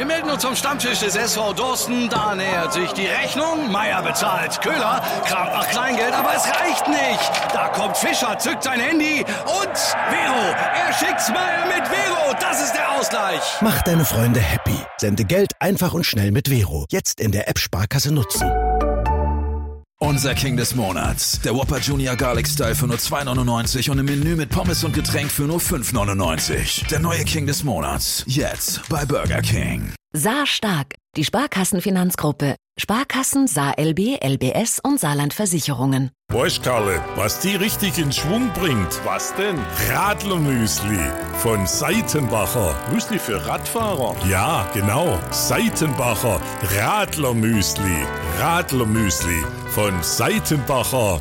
Wir melden uns zum Stammtisch des SV Dorsten. Da nähert sich die Rechnung. Meier bezahlt. Köhler kramt nach Kleingeld, aber es reicht nicht. Da kommt Fischer, zückt sein Handy und Vero. Er schickt's Meier mit Vero. Das ist der Ausgleich. Mach deine Freunde happy. Sende Geld einfach und schnell mit Vero. Jetzt in der App Sparkasse nutzen. Unser King des Monats. Der Whopper Junior Garlic Style für nur 2,99 und im Menü mit Pommes und Getränk für nur 5,99. Der neue King des Monats. Jetzt bei Burger King. Saar Stark. Die Sparkassenfinanzgruppe. Sparkassen, Saar LB, LBS und Saarland Versicherungen. Weißt, Karle, was die richtig in Schwung bringt? Was denn? Radlermüsli von Seitenbacher. Müsli für Radfahrer? Ja, genau. Seitenbacher Radlermüsli. Radlermüsli von Seitenbacher.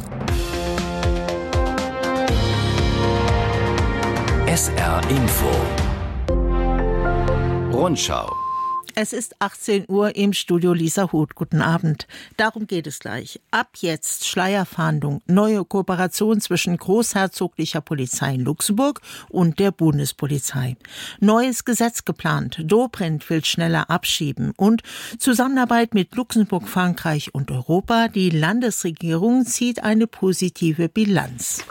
SR Info. Rundschau. Es ist 18 Uhr im Studio Lisa Huth. Guten Abend. Darum geht es gleich. Ab jetzt Schleierfahndung, neue Kooperation zwischen großherzoglicher Polizei in Luxemburg und der Bundespolizei. Neues Gesetz geplant. Dobrindt will schneller abschieben und Zusammenarbeit mit Luxemburg, Frankreich und Europa. Die Landesregierung zieht eine positive Bilanz.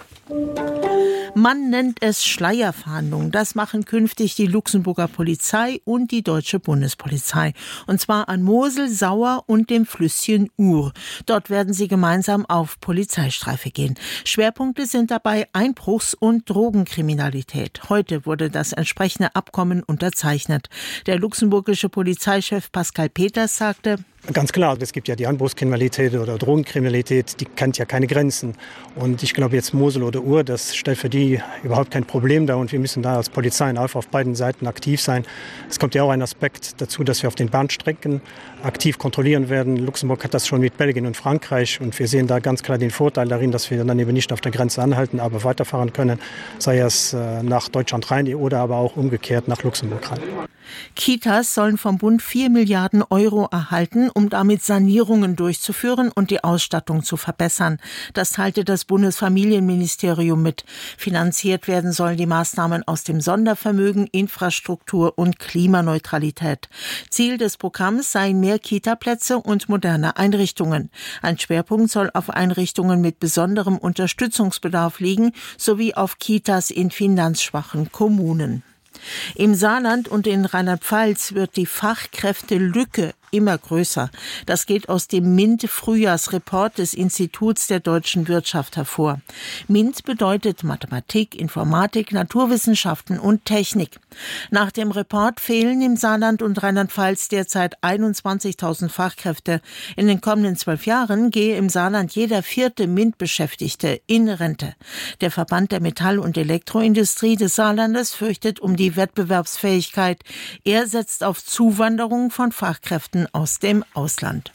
Man nennt es Schleierfahndung. Das machen künftig die Luxemburger Polizei und die deutsche Bundespolizei. Und zwar an Mosel, Sauer und dem Flüsschen Our. Dort werden sie gemeinsam auf Polizeistreife gehen. Schwerpunkte sind dabei Einbruchs- und Drogenkriminalität. Heute wurde das entsprechende Abkommen unterzeichnet. Der luxemburgische Polizeichef Pascal Peters sagte: Ganz klar, es gibt ja die Einbruchskriminalität oder Drogenkriminalität, die kennt ja keine Grenzen. Und ich glaube jetzt Mosel oder Our, das stellt für die überhaupt kein Problem dar. Und wir müssen da als Polizei einfach auf beiden Seiten aktiv sein. Es kommt ja auch ein Aspekt dazu, dass wir auf den Bahnstrecken aktiv kontrollieren werden. Luxemburg hat das schon mit Belgien und Frankreich. Und wir sehen da ganz klar den Vorteil darin, dass wir dann eben nicht auf der Grenze anhalten, aber weiterfahren können. Sei es nach Deutschland rein oder aber auch umgekehrt nach Luxemburg rein. Kitas sollen vom Bund 4 Milliarden Euro erhalten, um damit Sanierungen durchzuführen und die Ausstattung zu verbessern. Das teilte das Bundesfamilienministerium mit. Finanziert werden sollen die Maßnahmen aus dem Sondervermögen, Infrastruktur und Klimaneutralität. Ziel des Programms seien mehr Kitaplätze und moderne Einrichtungen. Ein Schwerpunkt soll auf Einrichtungen mit besonderem Unterstützungsbedarf liegen, sowie auf Kitas in finanzschwachen Kommunen. Im Saarland und in Rheinland-Pfalz wird die Fachkräftelücke immer größer. Das geht aus dem MINT-Frühjahrsreport des Instituts der deutschen Wirtschaft hervor. MINT bedeutet Mathematik, Informatik, Naturwissenschaften und Technik. Nach dem Report fehlen im Saarland und Rheinland-Pfalz derzeit 21.000 Fachkräfte. In den kommenden 12 Jahren gehe im Saarland jeder 4. MINT-Beschäftigte in Rente. Der Verband der Metall- und Elektroindustrie des Saarlandes fürchtet um die Wettbewerbsfähigkeit. Er setzt auf Zuwanderung von Fachkräften aus dem Ausland.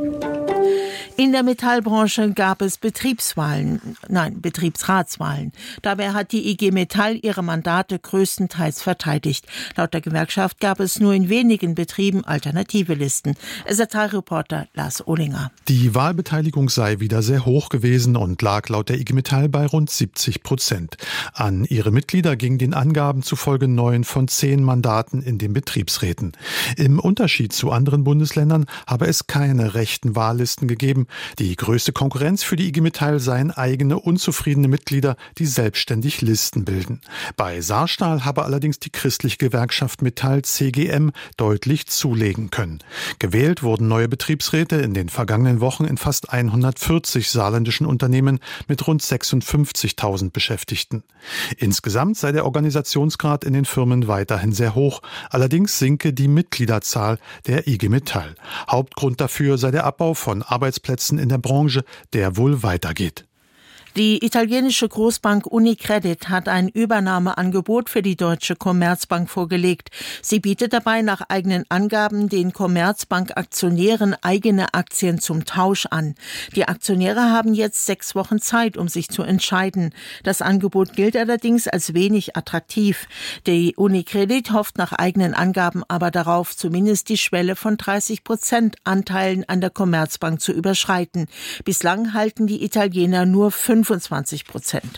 In der Metallbranche gab es Betriebsratswahlen. Dabei hat die IG Metall ihre Mandate größtenteils verteidigt. Laut der Gewerkschaft gab es nur in wenigen Betrieben alternative Listen. SRT-Reporter Lars Ohlinger. Die Wahlbeteiligung sei wieder sehr hoch gewesen und lag laut der IG Metall bei rund 70%. An ihre Mitglieder gingen den Angaben zufolge 9 von 10 Mandaten in den Betriebsräten. Im Unterschied zu anderen Bundesländern habe es keine rechten Wahllisten gegeben. Die größte Konkurrenz für die IG Metall seien eigene unzufriedene Mitglieder, die selbstständig Listen bilden. Bei Saarstahl habe allerdings die christliche Gewerkschaft Metall CGM deutlich zulegen können. Gewählt wurden neue Betriebsräte in den vergangenen Wochen in fast 140 saarländischen Unternehmen mit rund 56.000 Beschäftigten. Insgesamt sei der Organisationsgrad in den Firmen weiterhin sehr hoch. Allerdings sinke die Mitgliederzahl der IG Metall. Hauptgrund dafür sei der Abbau von Arbeitsplätzen in der Branche, der wohl weitergeht. Die italienische Großbank Unicredit hat ein Übernahmeangebot für die Deutsche Commerzbank vorgelegt. Sie bietet dabei nach eigenen Angaben den Commerzbank-Aktionären eigene Aktien zum Tausch an. Die Aktionäre haben jetzt 6 Wochen Zeit, um sich zu entscheiden. Das Angebot gilt allerdings als wenig attraktiv. Die Unicredit hofft nach eigenen Angaben aber darauf, zumindest die Schwelle von 30% Anteilen an der Commerzbank zu überschreiten. Bislang halten die Italiener nur 25%.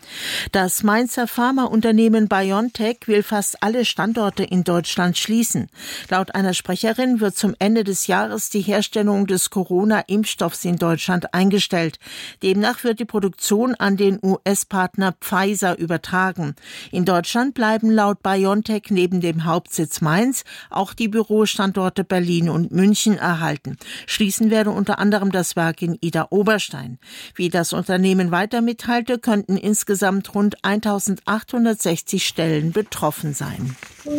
Das Mainzer Pharmaunternehmen BioNTech will fast alle Standorte in Deutschland schließen. Laut einer Sprecherin wird zum Ende des Jahres die Herstellung des Corona-Impfstoffs in Deutschland eingestellt. Demnach wird die Produktion an den US-Partner Pfizer übertragen. In Deutschland bleiben laut BioNTech neben dem Hauptsitz Mainz auch die Bürostandorte Berlin und München erhalten. Schließen werde unter anderem das Werk in Idar-Oberstein. Wie das Unternehmen weiter mitteilte, könnten insgesamt rund 1860 Stellen betroffen sein.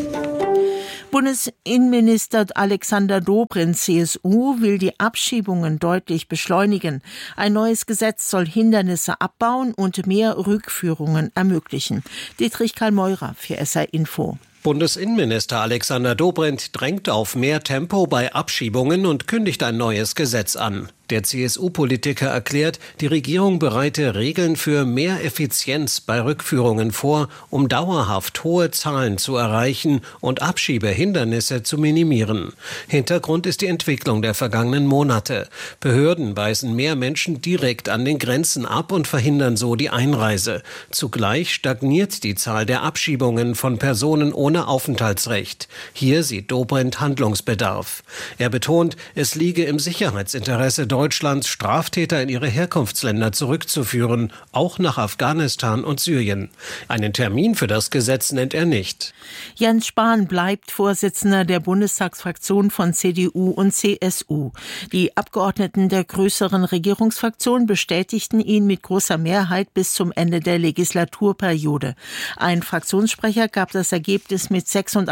Bundesinnenminister Alexander Dobrindt, CSU, will die Abschiebungen deutlich beschleunigen. Ein neues Gesetz soll Hindernisse abbauen und mehr Rückführungen ermöglichen. Dietrich Karl Meurer für SR Info. Bundesinnenminister Alexander Dobrindt drängt auf mehr Tempo bei Abschiebungen und kündigt ein neues Gesetz an. Der CSU-Politiker erklärt, die Regierung bereite Regeln für mehr Effizienz bei Rückführungen vor, um dauerhaft hohe Zahlen zu erreichen und Abschiebehindernisse zu minimieren. Hintergrund ist die Entwicklung der vergangenen Monate. Behörden weisen mehr Menschen direkt an den Grenzen ab und verhindern so die Einreise. Zugleich stagniert die Zahl der Abschiebungen von Personen ohne Aufenthaltsrecht. Hier sieht Dobrindt Handlungsbedarf. Er betont, es liege im Sicherheitsinteresse Deutschlands, Straftäter in ihre Herkunftsländer zurückzuführen, auch nach Afghanistan und Syrien. Einen Termin für das Gesetz nennt er nicht. Jens Spahn bleibt Vorsitzender der Bundestagsfraktion von CDU und CSU. Die Abgeordneten der größeren Regierungsfraktion bestätigten ihn mit großer Mehrheit bis zum Ende der Legislaturperiode. Ein Fraktionssprecher gab das Ergebnis mit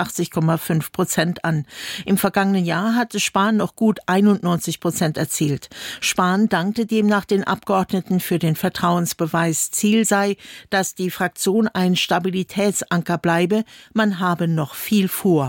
86,5% an. Im vergangenen Jahr hatte Spahn noch gut 91% erzielt. Spahn dankte demnach den Abgeordneten für den Vertrauensbeweis. Ziel sei, dass die Fraktion ein Stabilitätsanker bleibe. Man habe noch viel vor.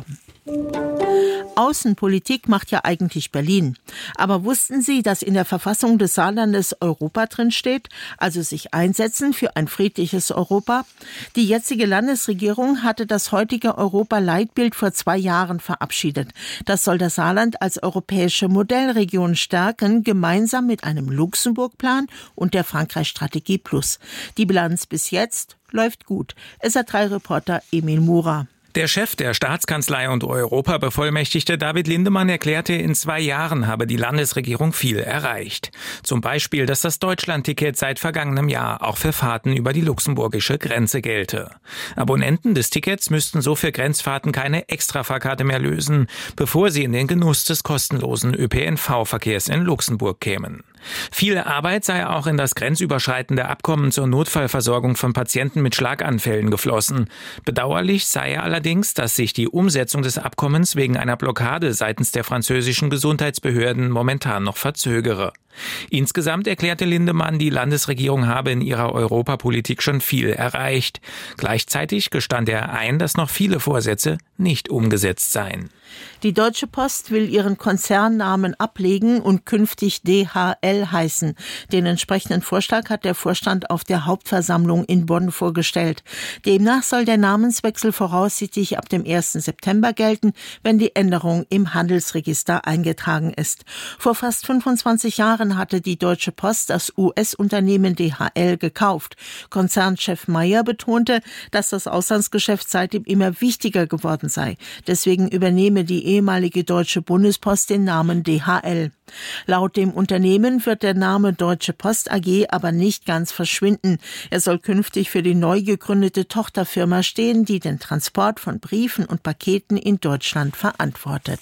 Außenpolitik macht ja eigentlich Berlin. Aber wussten Sie, dass in der Verfassung des Saarlandes Europa drin steht, also sich einsetzen für ein friedliches Europa? Die jetzige Landesregierung hatte das heutige Europa-Leitbild vor 2 Jahren verabschiedet. Das soll das Saarland als europäische Modellregion stärken, gemeinsam mit einem Luxemburg-Plan und der Frankreich-Strategie Plus. Die Bilanz bis jetzt läuft gut. SR3-Reporter Emil Murer. Der Chef der Staatskanzlei und Europabevollmächtigte David Lindemann erklärte, in 2 Jahren habe die Landesregierung viel erreicht. Zum Beispiel, dass das Deutschlandticket seit vergangenem Jahr auch für Fahrten über die luxemburgische Grenze gelte. Abonnenten des Tickets müssten so für Grenzfahrten keine Extrafahrkarte mehr lösen, bevor sie in den Genuss des kostenlosen ÖPNV-Verkehrs in Luxemburg kämen. Viel Arbeit sei auch in das grenzüberschreitende Abkommen zur Notfallversorgung von Patienten mit Schlaganfällen geflossen. Bedauerlich sei allerdings, dass sich die Umsetzung des Abkommens wegen einer Blockade seitens der französischen Gesundheitsbehörden momentan noch verzögere. Insgesamt erklärte Lindemann, die Landesregierung habe in ihrer Europapolitik schon viel erreicht. Gleichzeitig gestand er ein, dass noch viele Vorsätze nicht umgesetzt seien. Die Deutsche Post will ihren Konzernnamen ablegen und künftig DHL heißen. Den entsprechenden Vorschlag hat der Vorstand auf der Hauptversammlung in Bonn vorgestellt. Demnach soll der Namenswechsel voraussichtlich ab dem 1. September gelten, wenn die Änderung im Handelsregister eingetragen ist. Vor fast 25 Jahren hatte die Deutsche Post das US-Unternehmen DHL gekauft. Konzernchef Meyer betonte, dass das Auslandsgeschäft seitdem immer wichtiger geworden sei. Deswegen übernehme die ehemalige Deutsche Bundespost den Namen DHL. Laut dem Unternehmen wird der Name Deutsche Post AG aber nicht ganz verschwinden. Er soll künftig für die neu gegründete Tochterfirma stehen, die den Transport von Briefen und Paketen in Deutschland verantwortet.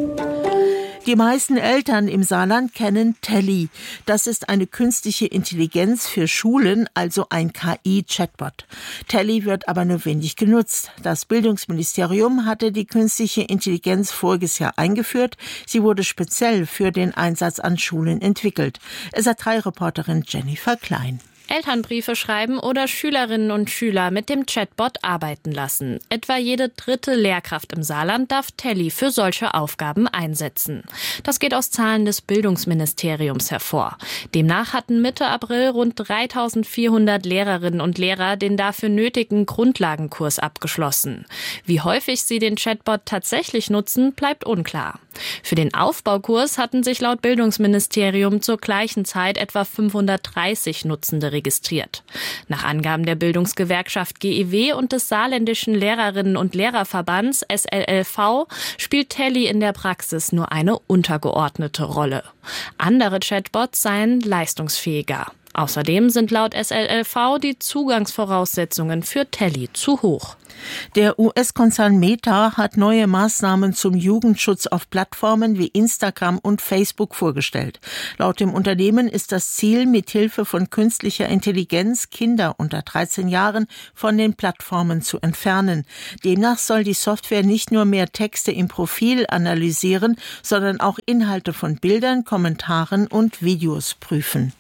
Die meisten Eltern im Saarland kennen Telly. Das ist eine künstliche Intelligenz für Schulen, also ein KI-Chatbot. Telly wird aber nur wenig genutzt. Das Bildungsministerium hatte die künstliche Intelligenz voriges Jahr eingeführt. Sie wurde speziell für den Einsatz an Schulen entwickelt. SR3-Reporterin Jennifer Klein. Elternbriefe schreiben oder Schülerinnen und Schüler mit dem Chatbot arbeiten lassen. Etwa jede 3. Lehrkraft im Saarland darf Telly für solche Aufgaben einsetzen. Das geht aus Zahlen des Bildungsministeriums hervor. Demnach hatten Mitte April rund 3.400 Lehrerinnen und Lehrer den dafür nötigen Grundlagenkurs abgeschlossen. Wie häufig sie den Chatbot tatsächlich nutzen, bleibt unklar. Für den Aufbaukurs hatten sich laut Bildungsministerium zur gleichen Zeit etwa 530 Nutzende registriert. registriert. Nach Angaben der Bildungsgewerkschaft GEW und des Saarländischen Lehrerinnen- und Lehrerverbands SLLV spielt Telly in der Praxis nur eine untergeordnete Rolle. Andere Chatbots seien leistungsfähiger. Außerdem sind laut SLLV die Zugangsvoraussetzungen für Telly zu hoch. Der US-Konzern Meta hat neue Maßnahmen zum Jugendschutz auf Plattformen wie Instagram und Facebook vorgestellt. Laut dem Unternehmen ist das Ziel, mithilfe von künstlicher Intelligenz Kinder unter 13 Jahren von den Plattformen zu entfernen. Demnach soll die Software nicht nur mehr Texte im Profil analysieren, sondern auch Inhalte von Bildern, Kommentaren und Videos prüfen.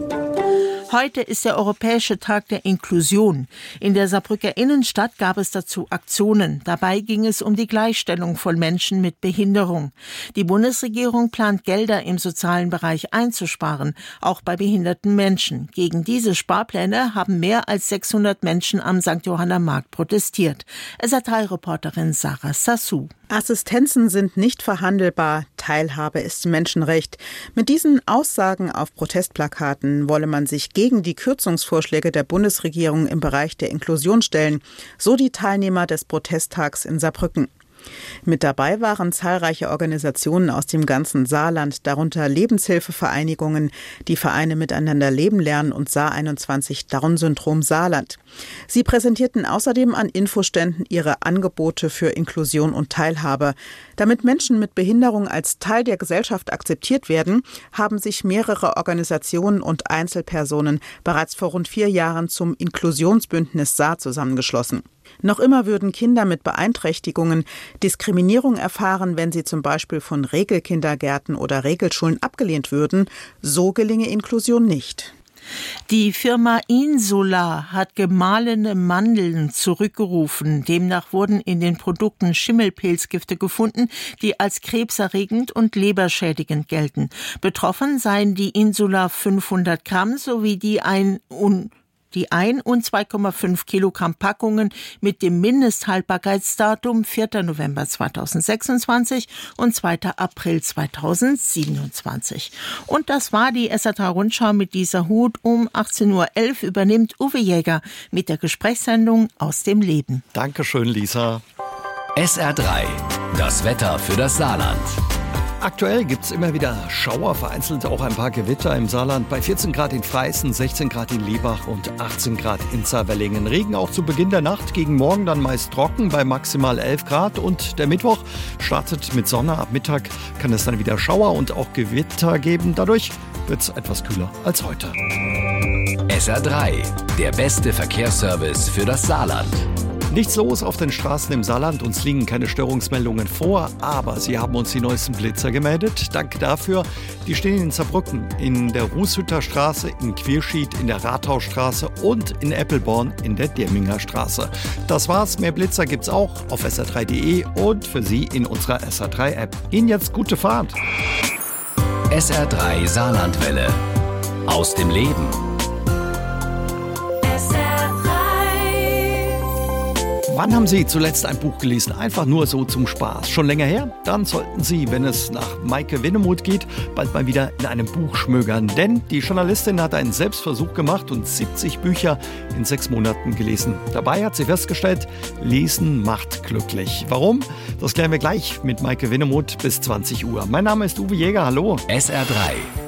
Heute ist der Europäische Tag der Inklusion. In der Saarbrücker Innenstadt gab es dazu Aktionen. Dabei ging es um die Gleichstellung von Menschen mit Behinderung. Die Bundesregierung plant, Gelder im sozialen Bereich einzusparen, auch bei behinderten Menschen. Gegen diese Sparpläne haben mehr als 600 Menschen am St. Johanner Markt protestiert. SR3-Reporterin Sarah Sassou. Assistenzen sind nicht verhandelbar, Teilhabe ist Menschenrecht. Mit diesen Aussagen auf Protestplakaten wolle man sich gegen die Kürzungsvorschläge der Bundesregierung im Bereich der Inklusion stellen, so die Teilnehmer des Protesttags in Saarbrücken. Mit dabei waren zahlreiche Organisationen aus dem ganzen Saarland, darunter Lebenshilfevereinigungen, die Vereine Miteinander leben lernen und Saar 21 Down-Syndrom Saarland. Sie präsentierten außerdem an Infoständen ihre Angebote für Inklusion und Teilhabe. Damit Menschen mit Behinderung als Teil der Gesellschaft akzeptiert werden, haben sich mehrere Organisationen und Einzelpersonen bereits vor rund 4 Jahren zum Inklusionsbündnis Saar zusammengeschlossen. Noch immer würden Kinder mit Beeinträchtigungen Diskriminierung erfahren, wenn sie zum Beispiel von Regelkindergärten oder Regelschulen abgelehnt würden. So gelinge Inklusion nicht. Die Firma Insula hat gemahlene Mandeln zurückgerufen. Demnach wurden in den Produkten Schimmelpilzgifte gefunden, die als krebserregend und leberschädigend gelten. Betroffen seien die Insula 500 Gramm sowie die 1 und 2,5 Kilogramm Packungen mit dem Mindesthaltbarkeitsdatum 4. November 2026 und 2. April 2027. Und das war die SR3-Rundschau mit dieser Hut. Um 18.11 Uhr übernimmt Uwe Jäger mit der Gesprächssendung Aus dem Leben. Dankeschön, Lisa. SR3, das Wetter für das Saarland. Aktuell gibt es immer wieder Schauer, vereinzelt auch ein paar Gewitter im Saarland. Bei 14 Grad in Freisen, 16 Grad in Lebach und 18 Grad in Saarwellingen. Regen auch zu Beginn der Nacht, gegen morgen dann meist trocken bei maximal 11 Grad. Und der Mittwoch startet mit Sonne. Ab Mittag kann es dann wieder Schauer und auch Gewitter geben. Dadurch wird es etwas kühler als heute. SR3, der beste Verkehrsservice für das Saarland. Nichts los auf den Straßen im Saarland, uns liegen keine Störungsmeldungen vor, aber Sie haben uns die neuesten Blitzer gemeldet. Danke dafür. Die stehen in Saarbrücken, in der Rußhütter Straße, in Quierschied, in der Rathausstraße und in Eppelborn in der Dirminger Straße. Das war's, mehr Blitzer gibt's auch auf sr3.de und für Sie in unserer SR3-App. Ihnen jetzt gute Fahrt. SR3 Saarlandwelle. Aus dem Leben. Wann haben Sie zuletzt ein Buch gelesen? Einfach nur so zum Spaß. Schon länger her? Dann sollten Sie, wenn es nach Maike Winnemuth geht, bald mal wieder in einem Buch schmögern. Denn die Journalistin hat einen Selbstversuch gemacht und 70 Bücher in 6 Monaten gelesen. Dabei hat sie festgestellt, Lesen macht glücklich. Warum? Das klären wir gleich mit Maike Winnemuth bis 20 Uhr. Mein Name ist Uwe Jäger. Hallo. SR3.